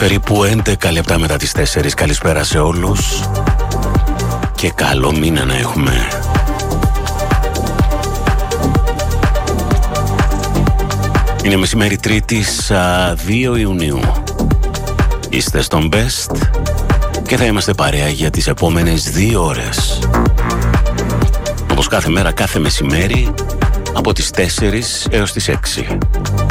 Περίπου 11 λεπτά μετά τις 4. Καλησπέρα σε όλους και καλό μήνα να έχουμε. Είναι μεσημέρι Τρίτης 2 Ιουνίου. Είστε στον Best και θα είμαστε παρέα για τις επόμενες 2 ώρες. Όπως κάθε μέρα, κάθε μεσημέρι, από τις 4 έως τις 6.